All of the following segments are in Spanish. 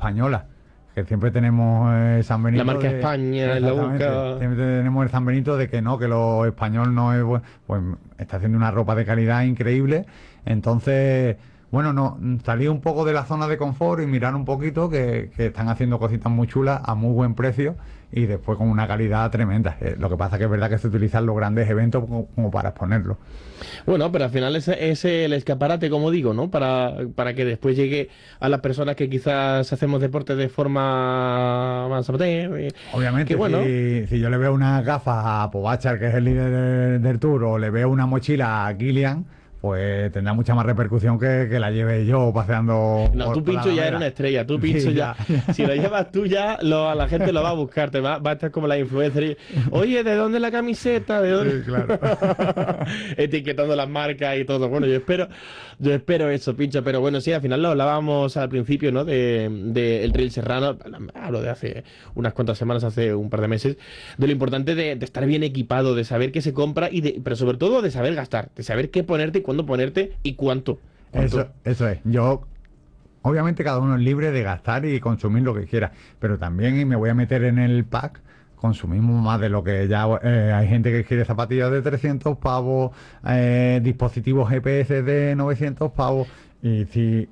española, que siempre tenemos San Benito. La marca España en la boca. Siempre tenemos el San Benito de que no, que lo español no es bueno. Pues está haciendo una ropa de calidad increíble. Entonces, bueno, no salir un poco de la zona de confort y mirar un poquito que están haciendo cositas muy chulas a muy buen precio y después con una calidad tremenda. Lo que pasa que es verdad que se utilizan los grandes eventos como para exponerlo. Bueno, pero al final es el escaparate, como digo, ¿no? Para que después llegue a las personas que quizás hacemos deporte de forma más amateur. Obviamente, que bueno. si yo le veo unas gafas a Pogačar, que es el líder del Tour, o le veo una mochila a Kilian, pues tendrá mucha más repercusión que la lleve yo paseando. No, tú Pincho ya era una estrella, tú Pincho Sí, ya. Si lo llevas tú ya, a la gente lo va a buscar, va a estar como la influencer. Oye, ¿de dónde la camiseta? ¿De dónde? Sí, claro. Etiquetando las marcas y todo. Bueno, yo espero eso, Pincho, pero bueno, sí, al final lo hablábamos al principio, ¿no? De el Trail Serrano, hablo de hace unas cuantas semanas, hace un par de meses, de lo importante de estar bien equipado, de saber qué se compra pero sobre todo de saber gastar, de saber qué ponerte y cuándo ponerte y cuánto. Eso es. Yo, obviamente cada uno es libre de gastar y consumir lo que quiera, pero también me voy a meter en el pack. Consumimos más de lo que ya hay gente que quiere zapatillas de 300 pavos, dispositivos GPS de 900 pavos, y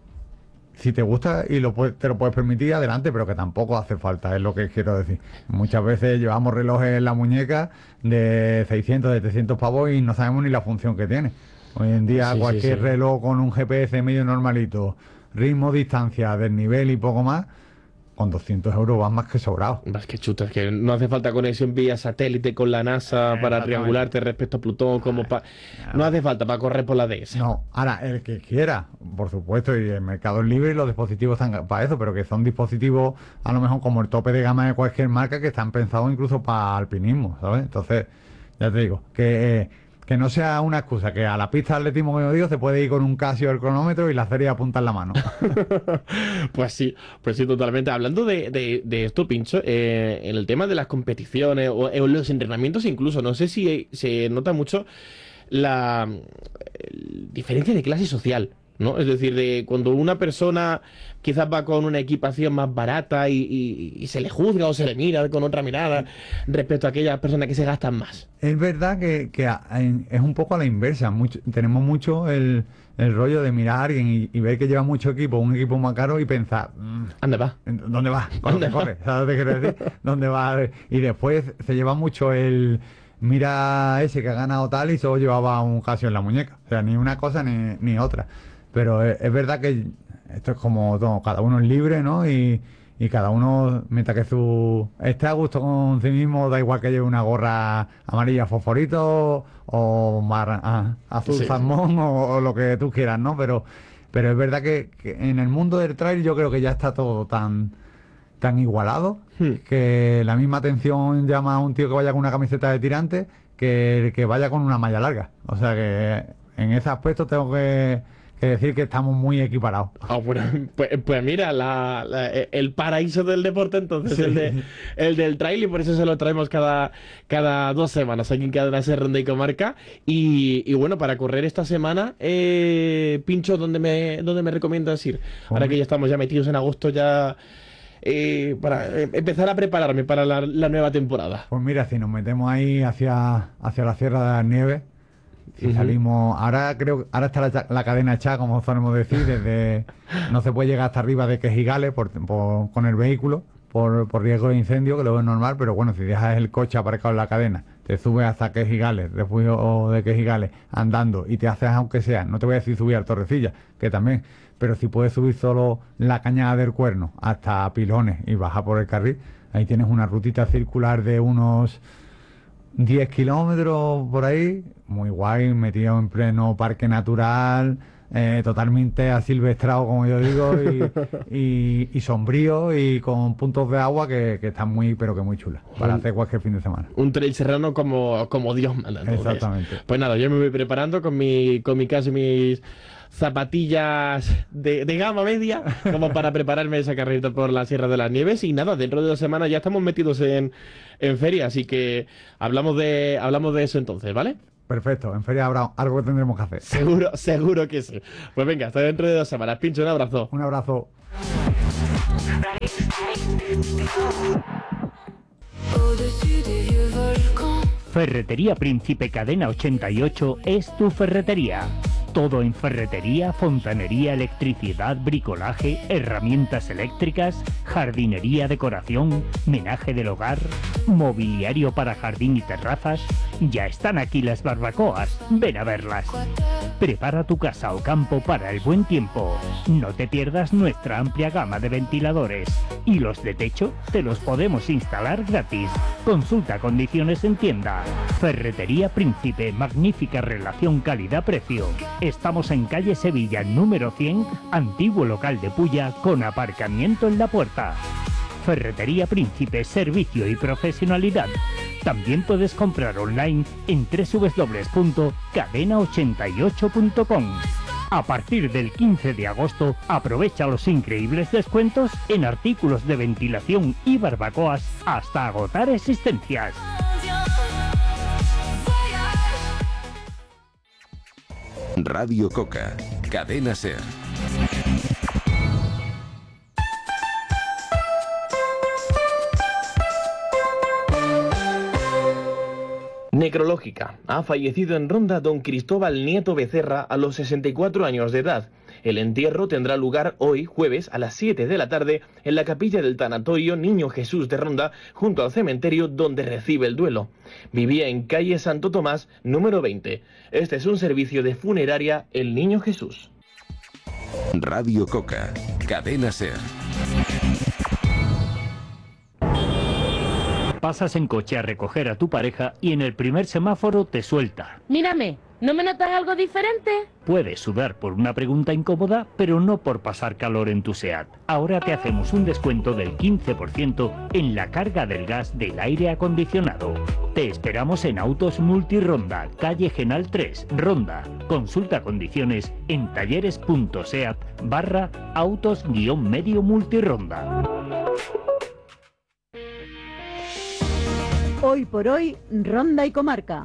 si te gusta y te lo puedes permitir, adelante, pero que tampoco hace falta, es lo que quiero decir. Muchas veces llevamos relojes en la muñeca de 600, de 300 pavos y no sabemos ni la función que tiene. Hoy en día cualquier reloj con un GPS medio normalito, ritmo, distancia, desnivel y poco más, con 200 euros vas más que sobrado. Más que chutas, que no hace falta conexión vía satélite con la NASA para triangularte respecto a Plutón, no hace falta para correr por la DS. No, ahora, el que quiera, por supuesto, y el mercado es libre y los dispositivos están para eso, pero que son dispositivos a lo mejor como el tope de gama de cualquier marca que están pensados incluso para alpinismo, ¿sabes? Entonces, ya te digo, que no sea una excusa, que a la pista de atletismo, como yo digo, se puede ir con un Casio el cronómetro y la serie apunta en la mano. Pues sí, totalmente. Hablando de esto, Pincho, en el tema de las competiciones o los entrenamientos incluso, no sé si se nota mucho la diferencia de clase social, ¿no? Es decir, de cuando una persona quizás va con una equipación más barata y se le juzga o se le mira con otra mirada respecto a aquellas personas que se gastan más. Es verdad que es un poco a la inversa. Tenemos mucho el rollo de mirar a alguien y ver que lleva mucho equipo, un equipo más caro, y pensar, ¿Dónde va? ¿Dónde va? ¿Dónde corre? ¿Sabes lo que quiero decir? ¿Dónde va? Y después se lleva mucho mira ese que ha ganado tal y solo llevaba un Casio en la muñeca. O sea, ni una cosa ni otra. Pero es verdad que esto es como todo, cada uno es libre, ¿no? Y cada uno, mientras que esté a gusto con sí mismo, da igual que lleve una gorra amarilla fosforito o azul salmón o lo que tú quieras, ¿no? Pero es verdad que en el mundo del trail yo creo que ya está todo tan igualado, que la misma atención llama a un tío que vaya con una camiseta de tirante que el que vaya con una malla larga. O sea que en ese aspecto tengo que decir que estamos muy equiparados. Bueno, pues mira, el paraíso del deporte entonces, sí. el del trail, y por eso se lo traemos cada 2 semanas aquí en Cadena Ser, Ronda y Comarca. Y bueno, para correr esta semana, Pincho, ¿dónde me recomiendas ir? Ahora que ya estamos metidos en agosto ya, para empezar a prepararme para la nueva temporada. Pues mira, si nos metemos ahí hacia la Sierra de las Nieves, si salimos, ahora está la cadena echada, como solemos decir, no se puede llegar hasta arriba de Quejigales con el vehículo, por riesgo de incendio, que lo es normal, pero bueno, si dejas el coche aparcado en la cadena, te subes hasta Quejigales, refugio de Quejigales, andando, y te haces, aunque sea, no te voy a decir subir a Torrecilla, que también, pero si puedes subir solo la Cañada del Cuerno hasta Pilones y bajar por el carril, ahí tienes una rutita circular de unos 10 kilómetros por ahí, muy guay, metido en pleno parque natural, totalmente asilvestrado, como yo digo, y sombrío y con puntos de agua que están pero que muy chulas para hacer cualquier fin de semana. Un trail serrano como Dios manda. Exactamente. Pues nada, yo me voy preparando con mi caso y mis zapatillas de gama media como para prepararme esa carrera por la Sierra de las Nieves. Y nada, dentro de 2 semanas ya estamos metidos en feria, así que hablamos de eso entonces, ¿vale? Perfecto, en feria habrá algo que tendremos que hacer. Seguro que sí. Pues venga, hasta dentro de 2 semanas. Pincho, un abrazo. Un abrazo. Ferretería Príncipe Cadena 88 es tu ferretería. Todo en ferretería, fontanería, electricidad, bricolaje, herramientas eléctricas, jardinería, decoración, menaje del hogar, mobiliario para jardín y terrazas. Ya están aquí las barbacoas, ven a verlas. Prepara tu casa o campo para el buen tiempo. No te pierdas nuestra amplia gama de ventiladores. Y los de techo te los podemos instalar gratis. Consulta condiciones en tienda. Ferretería Príncipe, magnífica relación calidad-precio. Estamos en calle Sevilla, número 100, antiguo local de Pulla, con aparcamiento en la puerta. Ferretería Príncipe, servicio y profesionalidad. También puedes comprar online en www.cadena88.com. A partir del 15 de agosto, aprovecha los increíbles descuentos en artículos de ventilación y barbacoas hasta agotar existencias. Radio Coca, Cadena Ser. Necrológica. Ha fallecido en Ronda don Cristóbal Nieto Becerra a los 64 años de edad. El entierro tendrá lugar hoy, jueves, a las 7 de la tarde, en la capilla del tanatorio Niño Jesús de Ronda, junto al cementerio donde recibe el duelo. Vivía en calle Santo Tomás, número 20. Este es un servicio de funeraria El Niño Jesús. Radio Coca, Cadena Ser. Pasas en coche a recoger a tu pareja y en el primer semáforo te suelta. Mírame, ¿no me notas algo diferente? Puedes sudar por una pregunta incómoda, pero no por pasar calor en tu SEAT. Ahora te hacemos un descuento del 15% en la carga del gas del aire acondicionado. Te esperamos en Autos Multironda, calle Genal 3, Ronda. Consulta condiciones en talleres.seat/autos-medio multironda. Hoy por hoy, Ronda y Comarca.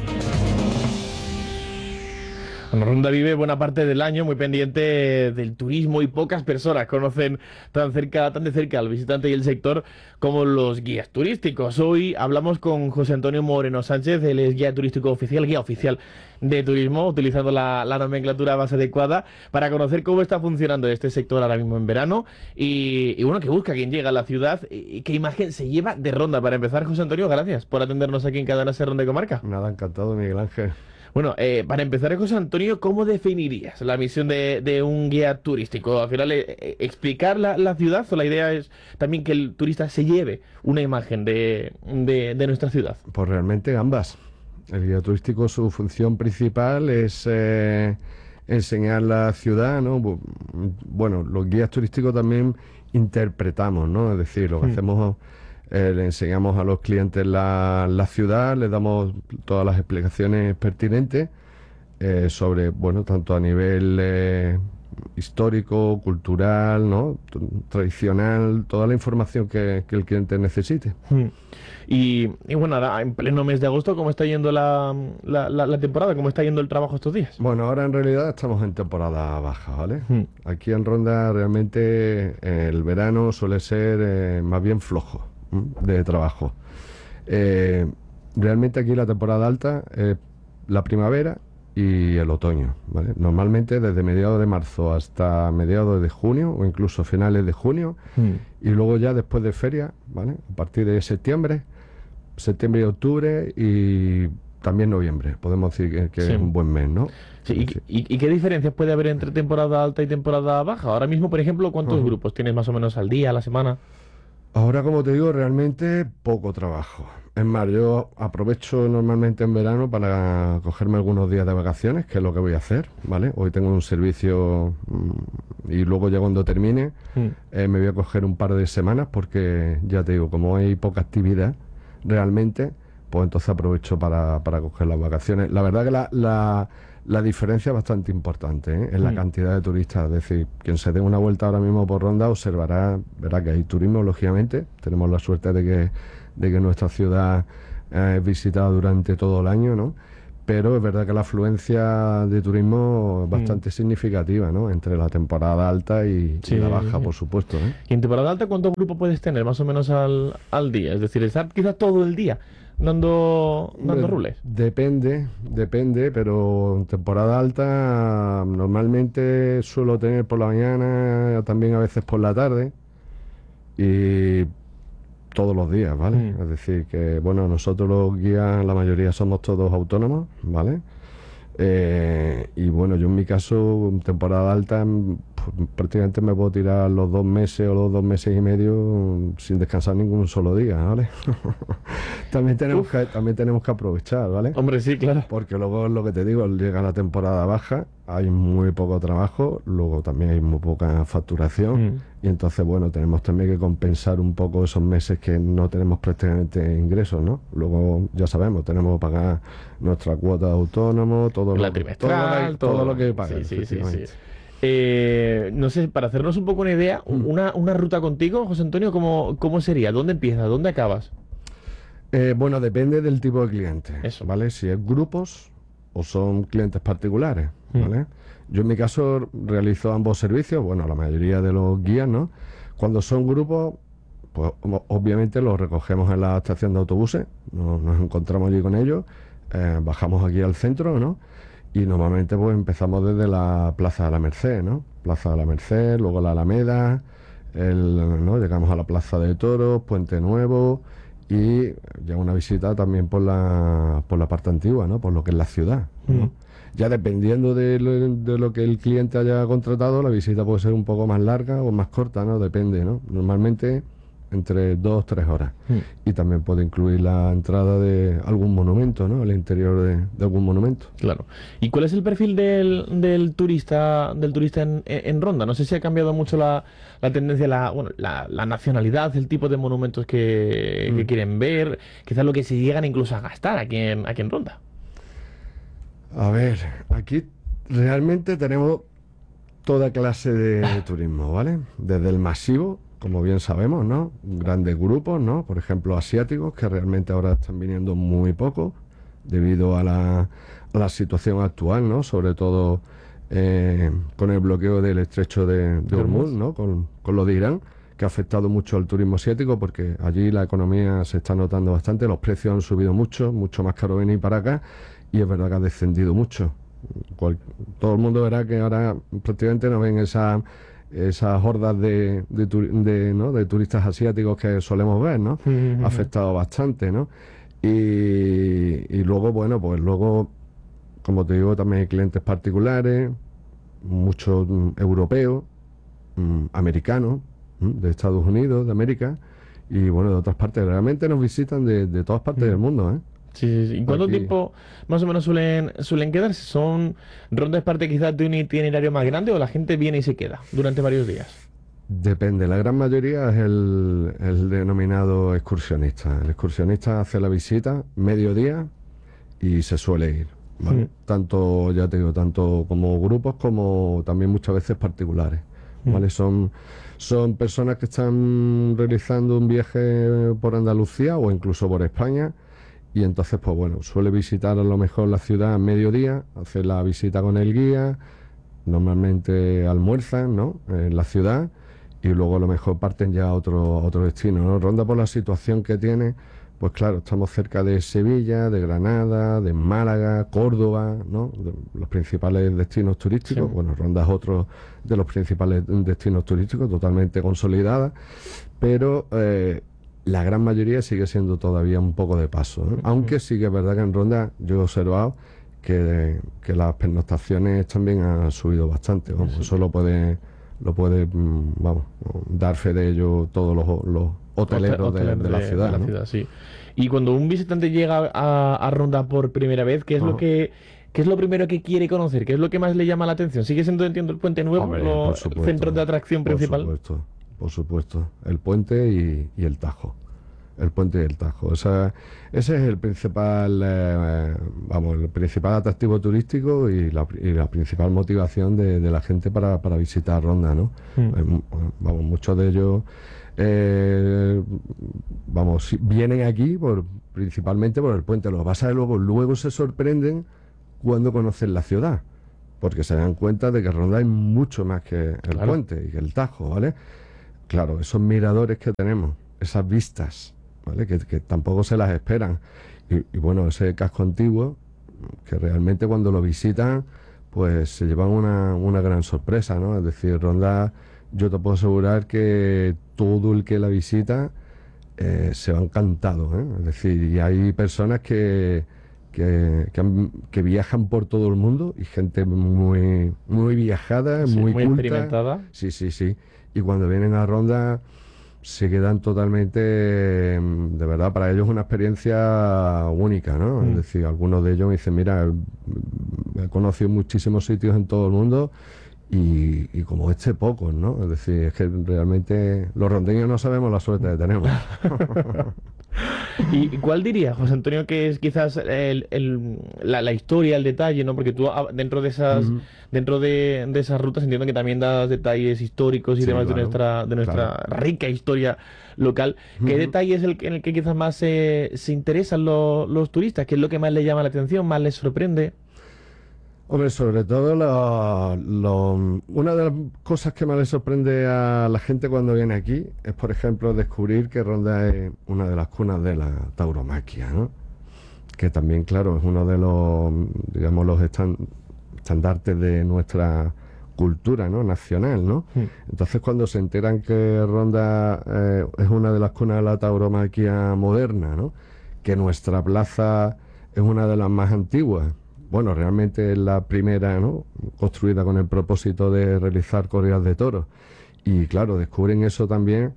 Ronda vive buena parte del año muy pendiente del turismo y pocas personas conocen tan de cerca al visitante y el sector como los guías turísticos. Hoy hablamos con José Antonio Moreno Sánchez, él es guía turístico oficial, guía oficial de turismo, utilizando la nomenclatura más adecuada para conocer cómo está funcionando este sector ahora mismo en verano y bueno, que busca quien llega a la ciudad y qué imagen se lleva de Ronda. Para empezar, José Antonio, gracias por atendernos aquí en Cadena Ser Ronda y Comarca. Nada, encantado, Miguel Ángel. Bueno, para empezar, José Antonio, ¿cómo definirías la misión de un guía turístico? Al final, explicar la ciudad, o la idea es también que el turista se lleve una imagen de nuestra ciudad. Pues realmente ambas. El guía turístico, su función principal es enseñar la ciudad, ¿no? Bueno, los guías turísticos también interpretamos, ¿no? Es decir, lo que hacemos... le enseñamos a los clientes la ciudad, les damos todas las explicaciones pertinentes sobre, bueno, tanto a nivel histórico, cultural, ¿no? Tradicional, toda la información que el cliente necesite. Y bueno, ahora, en pleno mes de agosto, ¿cómo está yendo la temporada? ¿Cómo está yendo el trabajo estos días? Bueno, ahora en realidad estamos en temporada baja, ¿vale? Aquí en Ronda realmente el verano suele ser más bien flojo de trabajo. Realmente aquí la temporada alta es la primavera y el otoño, ¿vale? Normalmente desde mediados de marzo hasta mediados de junio o incluso finales de junio y luego ya después de feria, ¿vale? A partir de septiembre y octubre y también noviembre, podemos decir que es un buen mes, ¿no? Sí, ¿y qué diferencias puede haber entre temporada alta y temporada baja? Ahora mismo, por ejemplo, ¿cuántos grupos tienes más o menos al día, a la semana? Ahora, como te digo, realmente poco trabajo. Es más, yo aprovecho normalmente en verano para cogerme algunos días de vacaciones, que es lo que voy a hacer, ¿vale? Hoy tengo un servicio y luego ya cuando termine me voy a coger un par de semanas porque, ya te digo, como hay poca actividad realmente, pues entonces aprovecho para coger las vacaciones. La verdad que la diferencia es bastante importante, ¿eh? En la cantidad de turistas. Es decir, quien se dé una vuelta ahora mismo por Ronda verá que hay turismo, lógicamente. Tenemos la suerte de que nuestra ciudad es visitada durante todo el año, ¿no? pero es verdad que la afluencia de turismo es bastante significativa, ¿no? Entre la temporada alta y la baja, por supuesto, ¿eh? ¿Y en temporada alta cuántos grupos puedes tener más o menos al día? Es decir, estar quizás todo el día dando rules. Depende, pero en temporada alta normalmente suelo tener por la mañana, también a veces por la tarde y todos los días, ¿vale? Es decir, que bueno, nosotros los guías, la mayoría somos todos autónomos, ¿vale? Y bueno, yo en mi caso, en temporada alta, pues, prácticamente me puedo tirar los 2 meses o los 2 meses y medio sin descansar ningún solo día, ¿vale? también tenemos que aprovechar, ¿vale? Hombre, sí, claro. Porque luego, lo que te digo, llega la temporada baja, hay muy poco trabajo, luego también hay muy poca facturación, y entonces, bueno, tenemos también que compensar un poco esos meses que no tenemos prácticamente ingresos, ¿no? Luego, ya sabemos, tenemos que pagar nuestra cuota de autónomo, todo La lo, trimestral, todo lo que paga. Sí. No sé, para hacernos un poco una idea, una ruta contigo, José Antonio, ¿cómo sería? ¿Dónde empiezas? ¿Dónde acabas? Bueno, depende del tipo de cliente, Eso. ¿vale? Si es grupos o son clientes particulares, ¿vale? Yo en mi caso realizo ambos servicios, bueno, la mayoría de los guías, ¿no? Cuando son grupos, pues obviamente los recogemos en la estación de autobuses, nos encontramos allí con ellos, bajamos aquí al centro, ¿no? Y normalmente pues empezamos desde la Plaza de la Merced, ¿no? Plaza de la Merced, luego la Alameda, ¿no? Llegamos a la Plaza de Toros, Puente Nuevo y ya una visita también por la parte antigua, ¿no? Por lo que es la ciudad, ¿no? Ya dependiendo de lo que el cliente haya contratado, la visita puede ser un poco más larga o más corta, ¿no? Depende, ¿no? Normalmente entre 2 o 3 horas. Y también puede incluir la entrada de algún monumento, ¿no? El interior de algún monumento. Claro. ¿Y cuál es el perfil del turista en Ronda? No sé si ha cambiado mucho la tendencia, la nacionalidad, el tipo de monumentos que quieren ver, quizás lo que se llegan incluso a gastar aquí en Ronda. A ver, aquí realmente tenemos toda clase de turismo, ¿vale? Desde el masivo, como bien sabemos, ¿no? Grandes grupos, ¿no? Por ejemplo, asiáticos, que realmente ahora están viniendo muy poco debido a la situación actual, ¿no? Sobre todo con el bloqueo del estrecho de Hormuz, ¿no? Con lo de Irán, que ha afectado mucho al turismo asiático, porque allí la economía se está notando bastante, los precios han subido mucho más caro venir para acá, y es verdad que ha descendido mucho. Todo el mundo verá que ahora prácticamente no ven esas hordas de turistas asiáticos que solemos ver, ¿no? Ha afectado bastante, ¿no? Y luego, bueno, pues luego, como te digo, también hay clientes particulares, muchos europeos, americanos, de Estados Unidos, de América, y bueno, de otras partes. Realmente nos visitan de todas partes del mundo, ¿eh? Sí. ¿Y cuánto tiempo más o menos suelen quedarse? ¿Son rondas parte quizás de un itinerario más grande o la gente viene y se queda durante varios días? Depende, la gran mayoría es el denominado excursionista. El excursionista hace la visita mediodía y se suele ir, ¿vale? Tanto, ya te digo, tanto como grupos como también muchas veces particulares, ¿vale? Son personas que están realizando un viaje por Andalucía o incluso por España. Y entonces, pues bueno, suele visitar a lo mejor la ciudad a mediodía, hacer la visita con el guía, normalmente almuerzan, ¿no? En la ciudad, y luego a lo mejor parten ya a otro destino, ¿no? Ronda, por la situación que tiene, pues claro, estamos cerca de Sevilla, de Granada, de Málaga, Córdoba, ¿no? Los principales destinos turísticos. Sí. Bueno, Ronda es otro de los principales destinos turísticos, totalmente consolidada, pero la gran mayoría sigue siendo todavía un poco de paso, ¿no? Aunque sí que es verdad que en Ronda yo he observado que las pernoctaciones también han subido bastante. Vamos, eso lo puede dar fe de ello todos los hoteleros de la ciudad. De la ciudad, sí. Y cuando un visitante llega a Ronda por primera vez, ¿qué es lo primero que quiere conocer? ¿Qué es lo que más le llama la atención? ¿Sigue siendo, entiendo, el Puente Nuevo, el centro de atracción principal? Por supuesto. El puente y el Tajo. el puente del Tajo. Ese es el principal, el principal atractivo turístico y la principal motivación de la gente para visitar Ronda, ¿no? Muchos de ellos vienen aquí principalmente por el puente. Lo que pasa es que luego se sorprenden cuando conocen la ciudad, porque se dan cuenta de que Ronda hay mucho más que el puente y que el Tajo, ¿vale? Claro, esos miradores que tenemos, esas vistas, ¿vale? Que tampoco se las esperan. Y bueno, ese casco antiguo, que realmente cuando lo visitan, pues se llevan una gran sorpresa, ¿no? Es decir, Ronda, yo te puedo asegurar que todo el que la visita se va encantado, ¿eh? Es decir, y hay personas que viajan por todo el mundo y gente muy viajada, Sí, muy muy culta. experimentada. Sí. Y cuando vienen a Ronda se quedan totalmente, de verdad, para ellos es una experiencia única, ¿no? Es decir, algunos de ellos me dicen, mira, he conocido muchísimos sitios en todo el mundo y como pocos, ¿no? Es decir, es que realmente los rondeños no sabemos la suerte que tenemos. ¿Y cuál dirías, José Antonio, que es quizás la historia, el detalle, ¿no? Porque tú dentro de esas rutas entiendo que también das detalles históricos y Sí, demás claro, de nuestra rica historia local. ¿Qué detalle es en el que quizás más se interesan los turistas? ¿Qué es lo que más les llama la atención, más les sorprende? Hombre, sobre todo una de las cosas que más le sorprende a la gente cuando viene aquí es, por ejemplo, descubrir que Ronda es una de las cunas de la tauromaquia, ¿no? Que también, claro, es uno de los, digamos, los estandartes de nuestra cultura, ¿no? Nacional, ¿no? Entonces, cuando se enteran que Ronda es una de las cunas de la tauromaquia moderna, ¿no? Que nuestra plaza es una de las más antiguas. Bueno, realmente es la primera, ¿no? Construida con el propósito de realizar corridas de toros. Y claro, descubren eso también,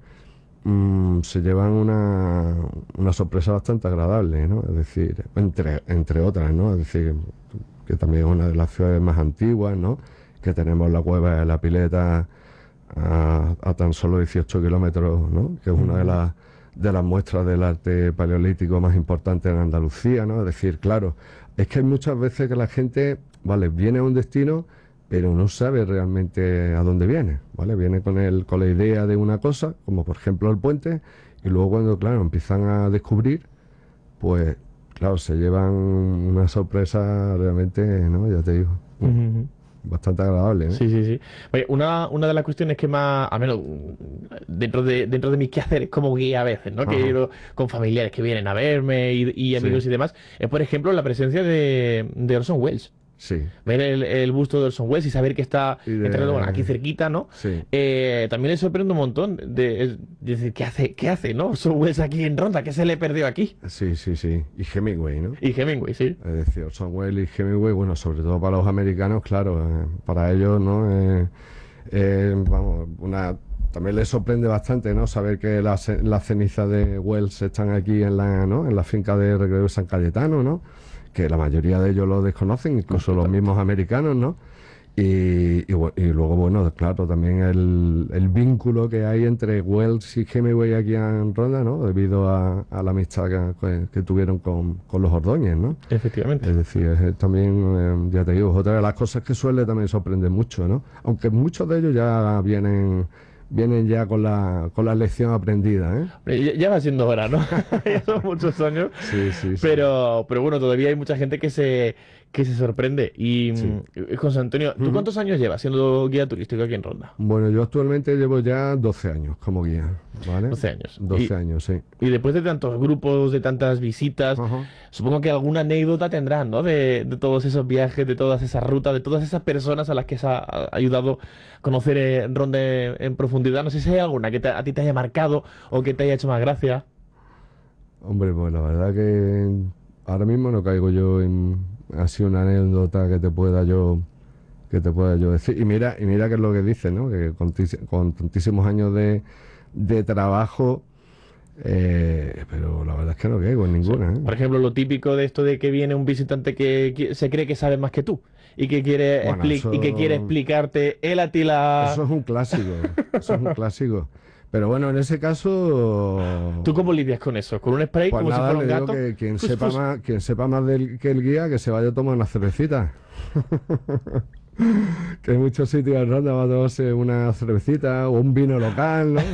se llevan una sorpresa bastante agradable, ¿no? Es decir, entre otras, ¿no? Es decir, que también es una de las ciudades más antiguas, ¿no? Que tenemos la cueva de la Pileta a tan solo 18 kilómetros, ¿no? Que es una de las muestras del arte paleolítico más importantes en Andalucía, ¿no? Es decir, claro, es que hay muchas veces que la gente, vale, viene a un destino, pero no sabe realmente a dónde viene, ¿vale? Viene con la idea de una cosa, como por ejemplo el puente, y luego cuando, claro, empiezan a descubrir, pues, claro, se llevan una sorpresa realmente, ¿no? Ya te digo, bastante agradable, ¿eh? Sí. Oye, una de las cuestiones que más, al menos dentro de mis quehaceres como guía a veces, ¿no? Que he ido con familiares que vienen a verme y amigos y demás, es por ejemplo la presencia de Orson Welles. Sí. Ver el busto de Orson Welles y saber que está enterrado aquí cerquita, ¿no? Sí. También le sorprende un montón de decir, ¿qué hace, no? Orson Welles aquí en Ronda, ¿qué se le perdió aquí? Sí. Y Hemingway, ¿no? Y Hemingway, sí. Es decir, Orson Welles y Hemingway, bueno, sobre todo para los americanos, claro, para ellos, ¿no? También les sorprende bastante, ¿no? Saber que las cenizas de Wells están aquí en la finca de Recreo de San Cayetano, ¿no? Que la mayoría de ellos lo desconocen, incluso los mismos americanos, ¿no? Y luego, bueno, claro, también el vínculo que hay entre Wells y Hemingway aquí en Ronda, ¿no? Debido a la amistad que tuvieron con los Ordóñez, ¿no? Efectivamente. Es decir, también, ya te digo, otra de las cosas que suele también sorprender mucho, ¿no? Aunque muchos de ellos ya vienen ya con la lección aprendida, ¿eh? Ya va siendo hora, ¿no? Ya son muchos años. Sí. Pero bueno, todavía hay mucha gente que se sorprende. Y José Antonio, ¿tú cuántos años llevas siendo guía turístico aquí en Ronda? Bueno, yo actualmente llevo ya 12 años como guía, ¿vale? 12 años. 12 años, sí. Y después de tantos grupos, de tantas visitas, supongo que alguna anécdota tendrán, ¿no? De todos esos viajes, de todas esas rutas, de todas esas personas a las que se ha ayudado a conocer Ronda en profundidad. No sé si hay alguna que a ti te haya marcado o que te haya hecho más gracia. Hombre, pues la verdad que ahora mismo no caigo yo en así una anécdota que te pueda yo decir. Y mira que es lo que dice, ¿no? Que con tantísimos años de trabajo, pero la verdad es que no caigo en ninguna, ¿eh? Por ejemplo, lo típico de esto de que viene un visitante que se cree que sabe más que tú y que quiere, Bueno, y que quiere explicarte él a ti la... Eso es un clásico, eso es un clásico. Pero bueno, en ese caso... ¿Tú cómo lidias con eso? ¿Con un spray Pues como nada, si fuera un le digo gato? que quien Fus, sepa fus. más, quien sepa más que el guía, que se vaya a tomar una cervecita. Que hay muchos sitios en Ronda para tomarse una cervecita o un vino local, ¿no?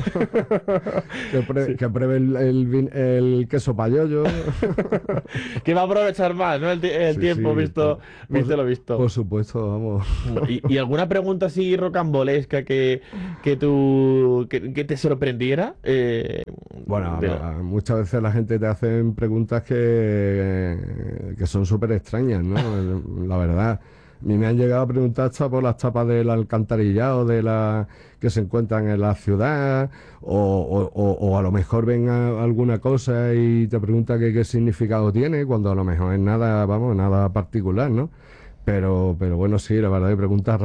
Que pruebe el queso payollo. Que va a aprovechar más, ¿no? El Sí, tiempo sí, visto lo visto. Por supuesto, vamos. ¿Y alguna pregunta así rocambolesca que te sorprendiera? Bueno, de- muchas veces la gente te hacen preguntas que son súper extrañas, ¿no? La verdad. A mí me han llegado a preguntar hasta por las tapas del alcantarillado que se encuentran en la ciudad, o a lo mejor ven alguna cosa y te pregunta qué significado tiene, cuando a lo mejor es nada, vamos, nada particular, ¿no? Pero bueno, sí, la verdad que preguntas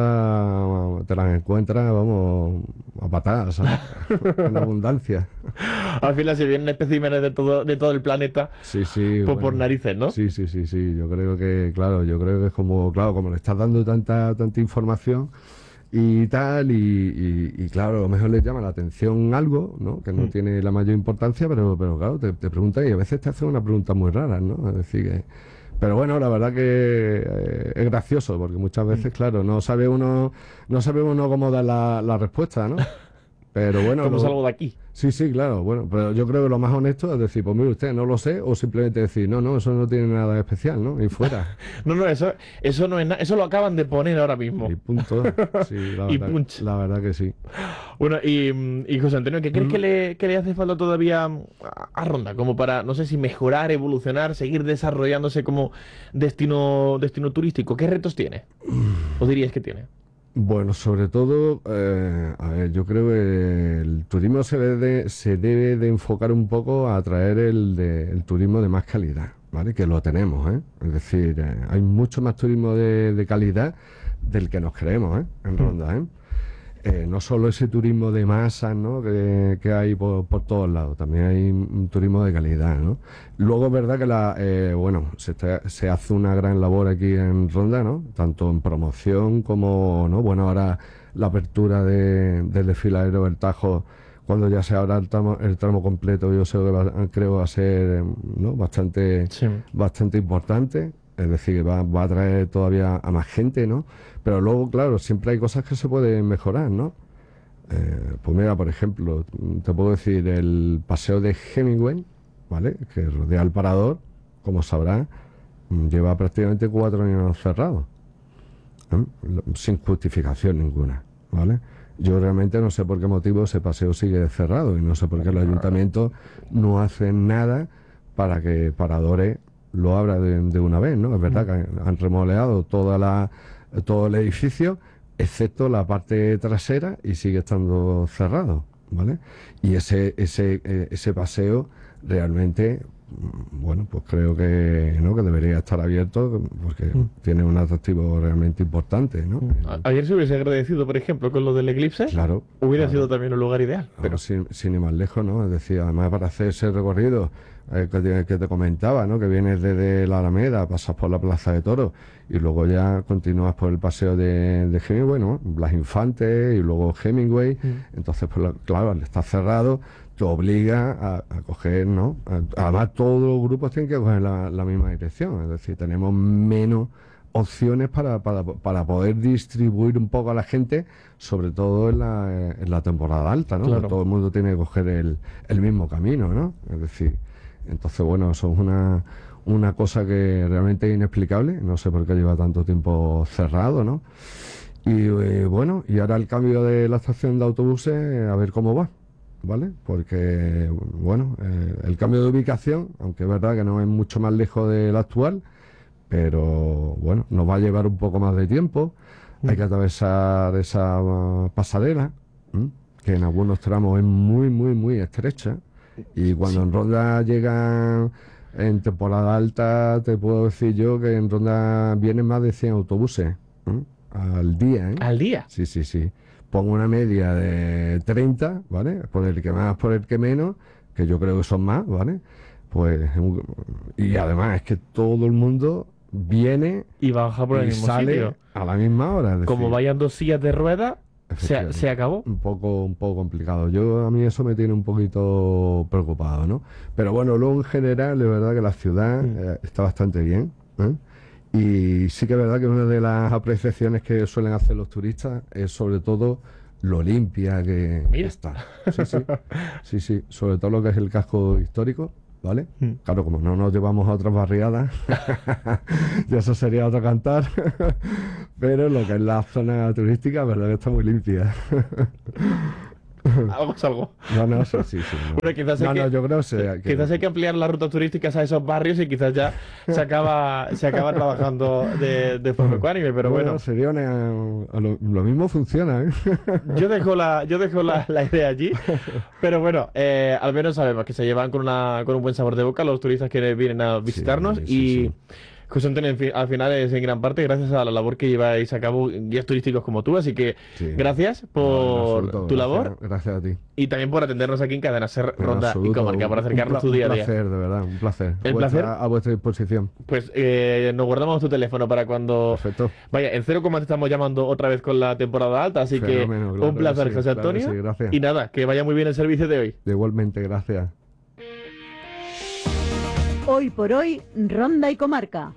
raras te las encuentras, vamos, a patadas, ¿sabes? En abundancia. Al final se vienen especímenes de todo el planeta Sí, sí. por Bueno. narices, ¿no? Sí, sí, sí, sí. Yo creo que, claro, es como, claro, como le estás dando tanta información y tal, y claro, a lo mejor les llama la atención algo, ¿no? Que no tiene la mayor importancia, pero claro, te preguntan y a veces te hacen una pregunta muy rara, ¿no? Es decir, pero bueno, la verdad que es gracioso, porque muchas veces, claro, no sabe uno cómo dar la respuesta, ¿no? Pero bueno, Como salgo de aquí. sí, sí, claro, bueno, pero yo creo que lo más honesto es decir, pues mire usted, no lo sé, o simplemente decir, no, eso no tiene nada de especial, ¿no? Y fuera. No, eso no es nada. Eso lo acaban de poner ahora mismo. Y punto. Sí, Y punch. la verdad que sí. Bueno, y José Antonio, ¿qué crees que le hace falta todavía a Ronda? Como para, no sé si mejorar, evolucionar, seguir desarrollándose como destino turístico. ¿Qué retos tiene? ¿O dirías que tiene? Bueno, sobre todo, a ver, yo creo que el turismo se debe de enfocar un poco a atraer el turismo de más calidad, ¿vale? Que lo tenemos, ¿eh? Es decir, hay mucho más turismo de calidad del que nos creemos, ¿eh? En Ronda, ¿eh? No solo ese turismo de masas, ¿no? que hay por todos lados, también hay un turismo de calidad, ¿no? Luego es verdad que bueno, se hace una gran labor aquí en Ronda, ¿no? Tanto en promoción como, ¿no? Bueno, ahora la apertura del desfiladero del Tajo, cuando ya se abra el tramo completo, yo sé que creo va a ser, ¿no? bastante importante. Es decir, que va a atraer todavía a más gente, ¿no? Pero luego, claro, siempre hay cosas que se pueden mejorar, ¿no? Pues mira, por ejemplo, te puedo decir, el paseo de Hemingway, ¿vale? Que rodea el Parador, como sabrás, lleva prácticamente 4 años cerrado, ¿eh? Sin justificación ninguna, ¿vale? Yo realmente no sé por qué motivo ese paseo sigue cerrado y no sé por qué el ayuntamiento no hace nada para que Paradores lo abra de una vez, ¿no? Es verdad que han remodelado todo el edificio, excepto la parte trasera, y sigue estando cerrado, ¿vale? Y ese paseo realmente, bueno, pues creo que debería estar abierto porque tiene un atractivo realmente importante, ¿no? Ayer se hubiese agradecido, por ejemplo, con lo del eclipse. Claro. Hubiera claro. sido también un lugar ideal. Pero sin ir más lejos, ¿no? Es decir, además para hacer ese recorrido que te comentaba, ¿no? Que vienes desde la Alameda, pasas por la Plaza de Toros y luego ya continúas por el paseo de Hemingway, ¿no? Blas Infante y luego Hemingway. Entonces, pues claro, al estar cerrado, te obliga a coger, ¿no? Además, todos los grupos tienen que coger la misma dirección. Es decir, tenemos menos opciones para poder distribuir un poco a la gente, sobre todo en la temporada alta, ¿no? Claro. Todo el mundo tiene que coger el mismo camino, ¿no? Es decir, entonces, bueno, eso es una cosa que realmente es inexplicable. No sé por qué lleva tanto tiempo cerrado, ¿no? Y bueno, y ahora el cambio de la estación de autobuses, a ver cómo va, ¿vale? Porque, bueno, el cambio de ubicación, aunque es verdad que no es mucho más lejos del actual, pero bueno, nos va a llevar un poco más de tiempo. Hay que atravesar esa pasarela, que en algunos tramos es muy, muy, muy estrecha. Y cuando en Ronda llegan en temporada alta, te puedo decir yo que en Ronda vienen más de 100 autobuses al día, ¿eh? ¿Al día? Sí, sí, sí. Pongo una media de 30, ¿vale? Por el que más, por el que menos, que yo creo que son más, ¿vale? Pues, y además es que todo el mundo viene Y baja por el y mismo sale sitio. a la misma hora. Es Como decir, vayan dos sillas de ruedas, efectivamente. ¿Se acabó? Un poco complicado. A mí eso me tiene un poquito preocupado, ¿no? Pero bueno, luego en general es verdad que la ciudad está bastante bien, ¿eh? Y sí que es verdad que una de las apreciaciones que suelen hacer los turistas es sobre todo lo limpia que está. Sí, sobre todo lo que es el casco histórico, ¿vale? Claro, como no nos llevamos a otras barriadas, y eso sería otro cantar, pero lo que es la zona turística, verdad que está muy limpia. Algo es algo. No, sí. No. Bueno, quizás yo creo quizás hay que ampliar las rutas turísticas a esos barrios y quizás ya se acaba trabajando de forma ecuánime, pero bueno. Sería lo mismo funciona, ¿eh? Yo dejo la idea allí, pero bueno, al menos sabemos que se llevan con un buen sabor de boca los turistas que vienen a visitarnos sí. José Antonio, al final es en gran parte gracias a la labor que lleváis a cabo guías turísticos como tú, así que gracias por tu labor. Gracias a ti. Y también por atendernos aquí en Cadena Ser, Ronda y Comarca, por acercarnos tu día a día. Un placer, de verdad, un placer. ¿El placer? A vuestra disposición. Pues nos guardamos tu teléfono para cuando... Perfecto. Vaya, en 0, te estamos llamando otra vez con la temporada alta, así Fenómeno, que un placer, sí, José Antonio. Claro, sí, gracias. Y nada, que vaya muy bien el servicio de hoy. Igualmente, gracias. Hoy por hoy, Ronda y Comarca.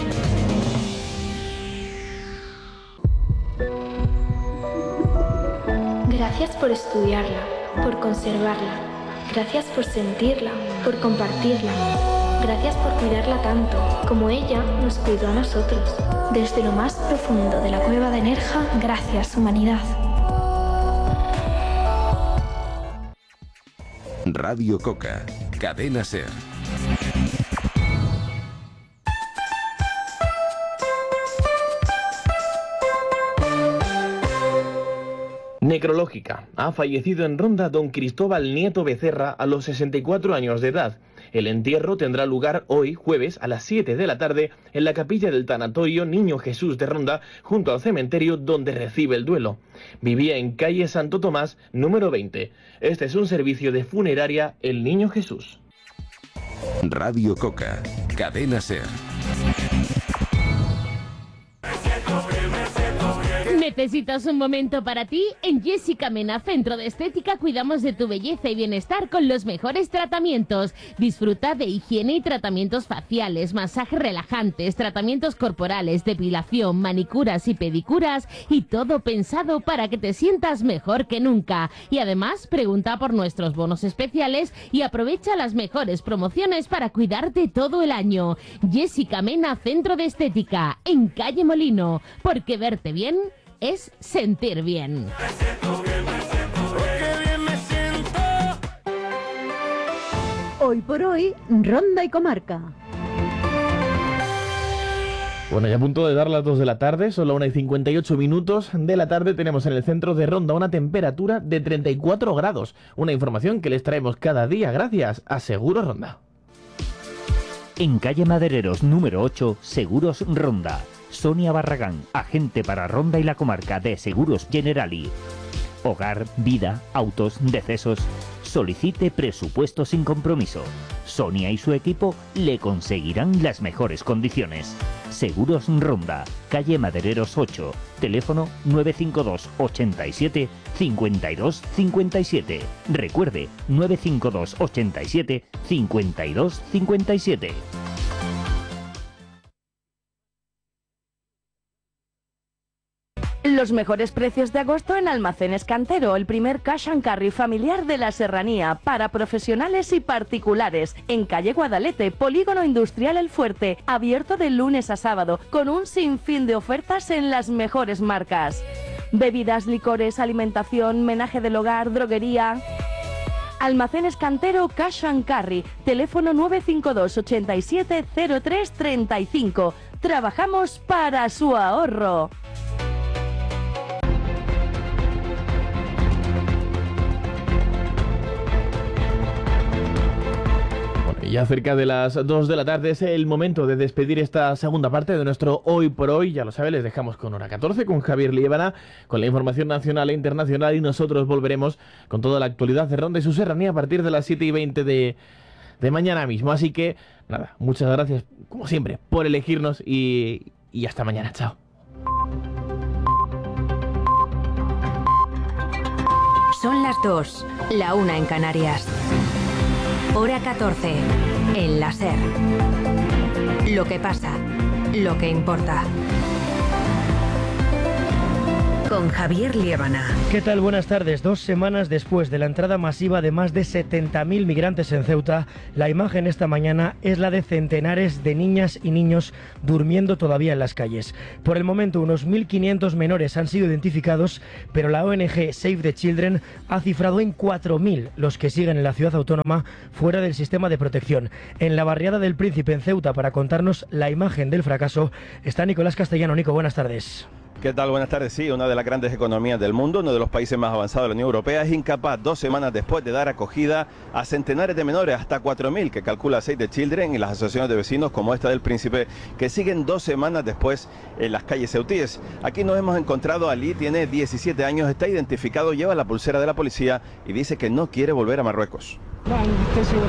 Gracias por estudiarla, por conservarla. Gracias por sentirla, por compartirla. Gracias por cuidarla tanto, como ella nos cuidó a nosotros. Desde lo más profundo de la cueva de Nerja, gracias, humanidad. Radio Coca, Cadena Ser. Necrológica. Ha fallecido en Ronda don Cristóbal Nieto Becerra a los 64 años de edad. El entierro tendrá lugar hoy, jueves, a las 7 de la tarde, en la capilla del Tanatorio Niño Jesús de Ronda, junto al cementerio donde recibe el duelo. Vivía en calle Santo Tomás, número 20. Este es un servicio de funeraria El Niño Jesús. Radio Coca, Cadena Ser. ¿Necesitas un momento para ti? En Jessica Mena, Centro de Estética, cuidamos de tu belleza y bienestar con los mejores tratamientos. Disfruta de higiene y tratamientos faciales, masajes relajantes, tratamientos corporales, depilación, manicuras y pedicuras, y todo pensado para que te sientas mejor que nunca. Y además, pregunta por nuestros bonos especiales y aprovecha las mejores promociones para cuidarte todo el año. Jessica Mena, Centro de Estética, en Calle Molino, porque verte bien es sentir bien. Hoy por hoy, Ronda y Comarca. Bueno, ya a punto de dar las 2 de la tarde, son las 1:58 de la tarde, tenemos en el centro de Ronda una temperatura de 34 grados. Una información que les traemos cada día gracias a Seguros Ronda. En calle Madereros número 8, Seguros Ronda. Sonia Barragán, agente para Ronda y la Comarca de Seguros Generali. Hogar, vida, autos, decesos. Solicite presupuesto sin compromiso. Sonia y su equipo le conseguirán las mejores condiciones. Seguros Ronda, calle Madereros 8, teléfono 952 87 52 57. Recuerde, 952 87 52 57. Los mejores precios de agosto en Almacenes Cantero, el primer cash and carry familiar de la serranía, para profesionales y particulares, en calle Guadalete, Polígono Industrial El Fuerte, abierto de lunes a sábado, con un sinfín de ofertas en las mejores marcas. Bebidas, licores, alimentación, menaje del hogar, droguería. Almacenes Cantero Cash and Carry, teléfono 952 87 03 35. Trabajamos para su ahorro. Ya cerca de las 2 de la tarde es el momento de despedir esta segunda parte de nuestro Hoy por Hoy. Ya lo sabe, les dejamos con hora 14 con Javier Liébana, con la información nacional e internacional, y nosotros volveremos con toda la actualidad de Ronda y su serranía a partir de las 7:20 de mañana mismo. Así que, nada, muchas gracias, como siempre, por elegirnos y hasta mañana. Chao. Son las 2, la 1 en Canarias. Hora 14, en la SER. Lo que pasa, lo que importa. Con Javier Liébana. ¿Qué tal? Buenas tardes. 2 semanas después de la entrada masiva de más de 70.000 migrantes en Ceuta, la imagen esta mañana es la de centenares de niñas y niños durmiendo todavía en las calles. Por el momento, unos 1.500 menores han sido identificados, pero la ONG Save the Children ha cifrado en 4.000 los que siguen en la ciudad autónoma fuera del sistema de protección. En la barriada del Príncipe, en Ceuta, para contarnos la imagen del fracaso, está Nicolás Castellano. Nico, buenas tardes. ¿Qué tal? Buenas tardes. Sí, una de las grandes economías del mundo, uno de los países más avanzados de la Unión Europea, es incapaz 2 semanas después de dar acogida a centenares de menores, hasta 4.000, que calcula Save the Children y las asociaciones de vecinos como esta del Príncipe, que siguen 2 semanas después en las calles ceutíes. Aquí nos hemos encontrado a Ali, tiene 17 años, está identificado, lleva la pulsera de la policía y dice que no quiere volver a Marruecos. No, estoy seguro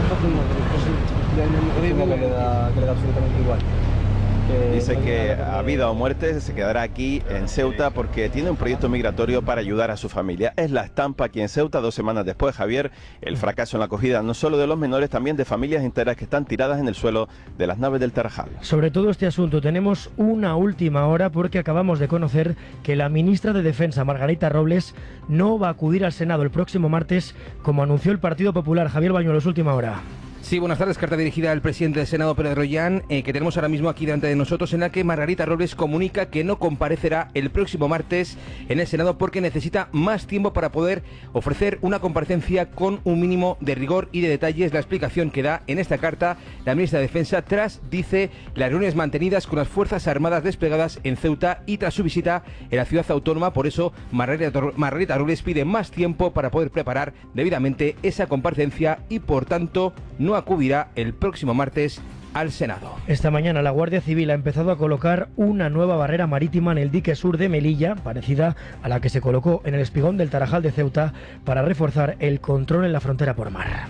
que le da absolutamente igual. Dice que a vida o muerte se quedará aquí en Ceuta porque tiene un proyecto migratorio para ayudar a su familia. Es la estampa aquí en Ceuta 2 semanas después, Javier, el fracaso en la acogida no solo de los menores, también de familias enteras que están tiradas en el suelo de las naves del Tarajal. Sobre todo este asunto tenemos una última hora porque acabamos de conocer que la ministra de Defensa, Margarita Robles, no va a acudir al Senado el próximo martes, como anunció el Partido Popular. Javier Bañuelos, última hora. Sí, buenas tardes. Carta dirigida al presidente del Senado, Pedro Rollán, que tenemos ahora mismo aquí delante de nosotros, en la que Margarita Robles comunica que no comparecerá el próximo martes en el Senado porque necesita más tiempo para poder ofrecer una comparecencia con un mínimo de rigor y de detalles. La explicación que da en esta carta la ministra de Defensa tras, dice, las reuniones mantenidas con las Fuerzas Armadas desplegadas en Ceuta y tras su visita en la ciudad autónoma. Por eso, Margarita Robles pide más tiempo para poder preparar debidamente esa comparecencia y, por tanto, no acudirá el próximo martes al Senado. Esta mañana la Guardia Civil ha empezado a colocar una nueva barrera marítima en el dique sur de Melilla, parecida a la que se colocó en el espigón del Tarajal de Ceuta, para reforzar el control en la frontera por mar.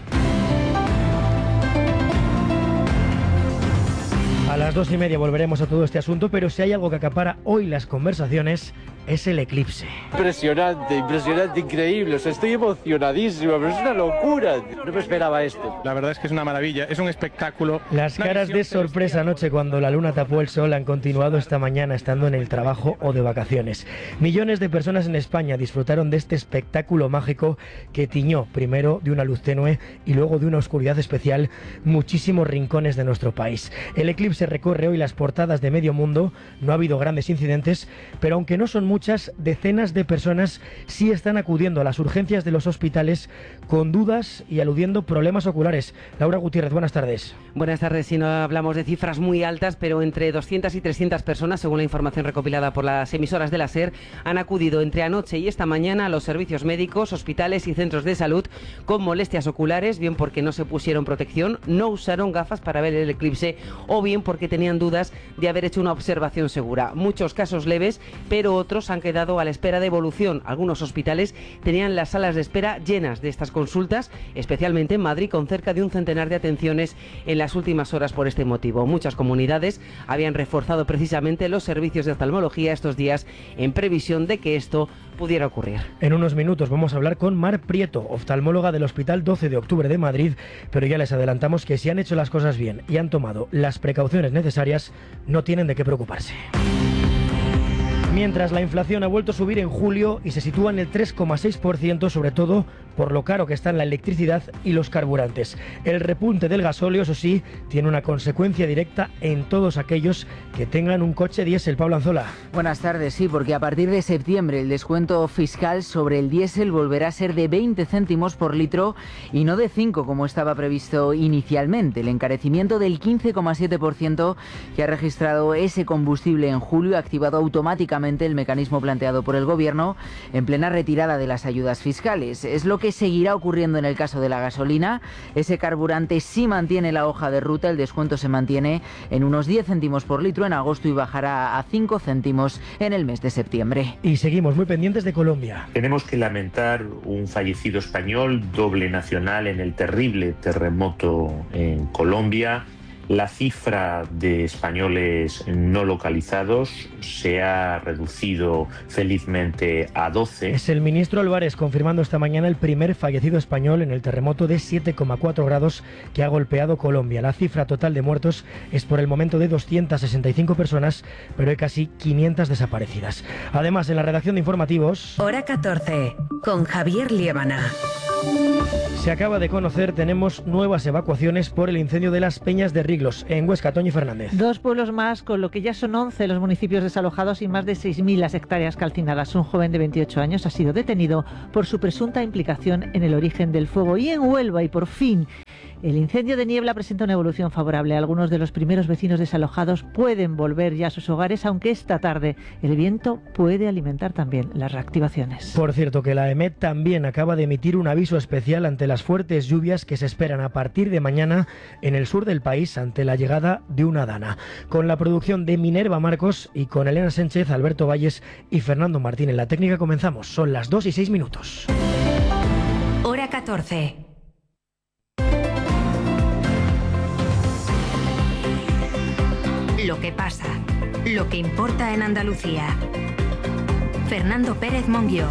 A las 2:30 volveremos a todo este asunto, pero si hay algo que acapara hoy las conversaciones es el eclipse. Impresionante, increíble. O sea, estoy emocionadísimo, pero es una locura. No me esperaba esto. La verdad es que es una maravilla, es un espectáculo. Las caras de sorpresa anoche cuando la luna tapó el sol han continuado esta mañana estando en el trabajo o de vacaciones. Millones de personas en España disfrutaron de este espectáculo mágico que tiñó primero de una luz tenue y luego de una oscuridad especial muchísimos rincones de nuestro país. El eclipse recorre hoy las portadas de medio mundo. No ha habido grandes incidentes, pero aunque no son muchas, decenas de personas sí están acudiendo a las urgencias de los hospitales con dudas y aludiendo problemas oculares. Laura Gutiérrez, buenas tardes. Buenas tardes. Si no hablamos de cifras muy altas, pero entre 200 y 300 personas, según la información recopilada por las emisoras de la SER, han acudido entre anoche y esta mañana a los servicios médicos, hospitales y centros de salud con molestias oculares, bien porque no se pusieron protección, no usaron gafas para ver el eclipse o bien porque tenían dudas de haber hecho una observación segura. Muchos casos leves, pero otros han quedado a la espera de evolución. Algunos hospitales tenían las salas de espera llenas de estas consultas, especialmente en Madrid, con cerca de un centenar de atenciones en las últimas horas por este motivo. Muchas comunidades habían reforzado precisamente los servicios de oftalmología estos días en previsión de que esto pudiera ocurrir. En unos minutos vamos a hablar con Mar Prieto, oftalmóloga del Hospital 12 de Octubre de Madrid, pero ya les adelantamos que si han hecho las cosas bien y han tomado las precauciones necesarias, no tienen de qué preocuparse. Mientras la inflación ha vuelto a subir en julio y se sitúa en el 3,6%, sobre todo por lo caro que están la electricidad y los carburantes. El repunte del gasóleo, eso sí, tiene una consecuencia directa en todos aquellos que tengan un coche diésel. Pablo Anzola. Buenas tardes, sí, porque a partir de septiembre el descuento fiscal sobre el diésel volverá a ser de 20 céntimos por litro y no de 5 como estaba previsto inicialmente. El encarecimiento del 15,7% que ha registrado ese combustible en julio ha activado automáticamente el mecanismo planteado por el Gobierno en plena retirada de las ayudas fiscales. Es lo que seguirá ocurriendo en el caso de la gasolina. Ese carburante sí mantiene la hoja de ruta, el descuento se mantiene en unos 10 céntimos por litro en agosto y bajará a 5 céntimos en el mes de septiembre. Y seguimos muy pendientes de Colombia. Tenemos que lamentar un fallecido español, doble nacional en el terrible terremoto en Colombia. La cifra de españoles no localizados se ha reducido felizmente a 12. Es el ministro Álvarez confirmando esta mañana el primer fallecido español en el terremoto de 7,4 grados que ha golpeado Colombia. La cifra total de muertos es por el momento de 265 personas, pero hay casi 500 desaparecidas. Además, en la redacción de informativos... Hora 14, con Javier Liébana. Se acaba de conocer, tenemos nuevas evacuaciones por el incendio de las Peñas de Riglos, en Huesca. Toñi Fernández. 2 pueblos más, con lo que ya son 11 los municipios desalojados y más de 6.000 las hectáreas calcinadas. Un joven de 28 años ha sido detenido por su presunta implicación en el origen del fuego. Y en Huelva, y por fin, el incendio de Niebla presenta una evolución favorable. Algunos de los primeros vecinos desalojados pueden volver ya a sus hogares, aunque esta tarde el viento puede alimentar también las reactivaciones. Por cierto, que la EMET también acaba de emitir un aviso especial ante las fuertes lluvias que se esperan a partir de mañana en el sur del país ante la llegada de una dana. Con la producción de Minerva Marcos y con Elena Sánchez, Alberto Valles y Fernando Martín en la técnica comenzamos. Son las 2:06. Hora 14. Lo que pasa, lo que importa en Andalucía. Fernando Pérez Monguió.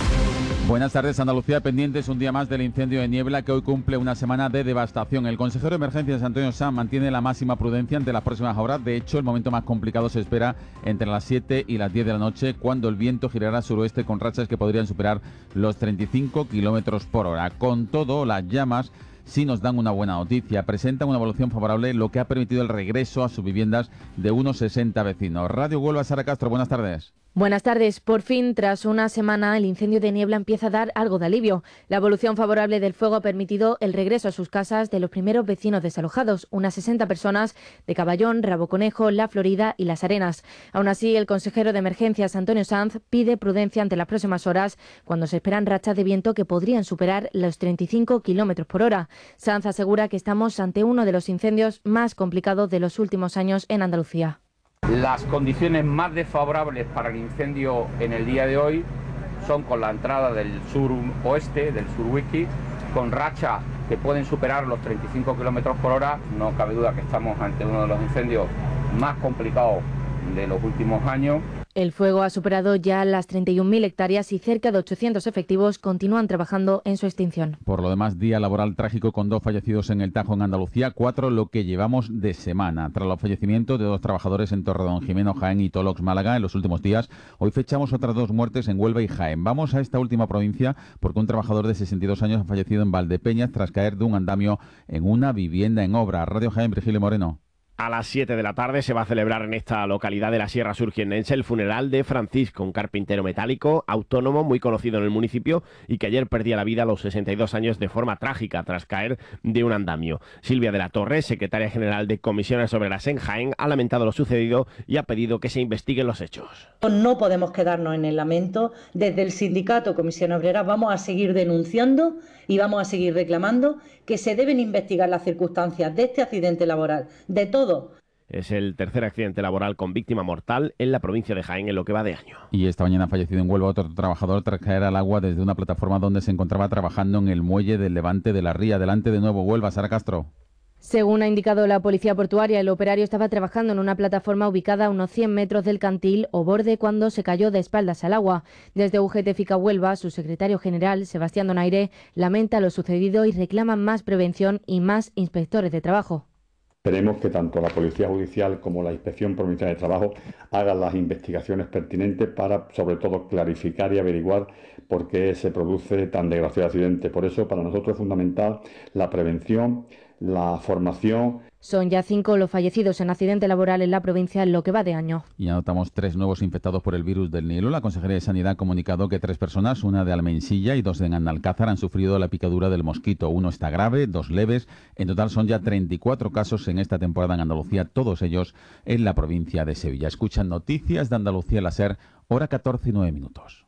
Buenas tardes. Andalucía pendientes un día más del incendio de Niebla que hoy cumple una semana de devastación. El consejero de Emergencias, Antonio Sanz, mantiene la máxima prudencia ante las próximas horas. De hecho, el momento más complicado se espera entre las 7 y las 10 de la noche, cuando el viento girará suroeste con rachas que podrían superar los 35 kilómetros por hora. Con todo, las llamas sí nos dan una buena noticia. Presentan una evolución favorable, lo que ha permitido el regreso a sus viviendas de unos 60 vecinos. Radio Huelva, Sara Castro, buenas tardes. Buenas tardes. Por fin, tras una semana, el incendio de Niebla empieza a dar algo de alivio. La evolución favorable del fuego ha permitido el regreso a sus casas de los primeros vecinos desalojados, unas 60 personas de Caballón, Raboconejo, La Florida y Las Arenas. Aún así, el consejero de Emergencias, Antonio Sanz, pide prudencia ante las próximas horas, cuando se esperan rachas de viento que podrían superar los 35 kilómetros por hora. Sanz asegura que estamos ante uno de los incendios más complicados de los últimos años en Andalucía. Las condiciones más desfavorables para el incendio en el día de hoy son con la entrada del suroeste, del surwiki, con rachas que pueden superar los 35 kilómetros por hora. No cabe duda que estamos ante uno de los incendios más complicados de los últimos años. El fuego ha superado ya las 31.000 hectáreas y cerca de 800 efectivos continúan trabajando en su extinción. Por lo demás, día laboral trágico con 2 fallecidos en el Tajo, en Andalucía, 4 lo que llevamos de semana. Tras los fallecimientos de 2 trabajadores en Torredonjimeno, Jaén y Tolox, Málaga, en los últimos días, hoy fechamos otras 2 muertes en Huelva y Jaén. Vamos a esta última provincia porque un trabajador de 62 años ha fallecido en Valdepeñas tras caer de un andamio en una vivienda en obra. Radio Jaén, Virgilio Moreno. A las 7 de la tarde se va a celebrar en esta localidad de la Sierra Sur jiennense el funeral de Francisco, un carpintero metálico autónomo muy conocido en el municipio y que ayer perdía la vida a los 62 años de forma trágica tras caer de un andamio. Silvia de la Torre, secretaria general de Comisiones Obreras en Jaén, ha lamentado lo sucedido y ha pedido que se investiguen los hechos. No podemos quedarnos en el lamento. Desde el sindicato Comisiones Obreras vamos a seguir denunciando y vamos a seguir reclamando que se deben investigar las circunstancias de este accidente laboral, de todo. Es el tercer accidente laboral con víctima mortal en la provincia de Jaén en lo que va de año. Y esta mañana ha fallecido en Huelva otro trabajador tras caer al agua desde una plataforma donde se encontraba trabajando en el muelle del Levante de la Ría. Delante de nuevo Huelva, Sara Castro. Según ha indicado la policía portuaria, el operario estaba trabajando en una plataforma ubicada a unos 100 metros del cantil o borde cuando se cayó de espaldas al agua. Desde UGT FICA Huelva, su secretario general, Sebastián Donaire, lamenta lo sucedido y reclama más prevención y más inspectores de trabajo. Esperemos que tanto la Policía Judicial como la Inspección Provincial de Trabajo hagan las investigaciones pertinentes para, sobre todo, clarificar y averiguar por qué se produce tan desgraciado accidente. Por eso, para nosotros es fundamental la prevención, la formación. Son ya 5 los fallecidos en accidente laboral en la provincia en lo que va de año. Y anotamos 3 nuevos infectados por el virus del Nilo. La Consejería de Sanidad ha comunicado que 3 personas, una de Almensilla y 2 de Analcázar, han sufrido la picadura del mosquito. 1 está grave, 2 leves. En total son ya 34 casos en esta temporada en Andalucía, todos ellos en la provincia de Sevilla. Escuchan Noticias de Andalucía, la SER, hora 14:09.